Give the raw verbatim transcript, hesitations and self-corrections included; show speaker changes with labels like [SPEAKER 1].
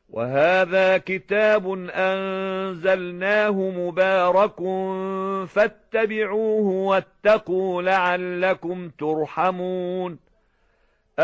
[SPEAKER 1] وهذا كتاب أنزلناه مبارك فاتبعوه واتقوا لعلكم ترحمون